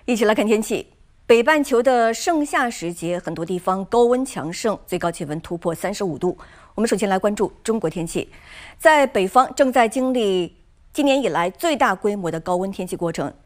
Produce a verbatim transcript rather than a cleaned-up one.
一起来看天气。北半球的盛夏时节，很多地方高温强盛，最高气温突破三十五度。我们首先来关注中国天气，在北方正在经历今年以来最大规模的高温天气过程。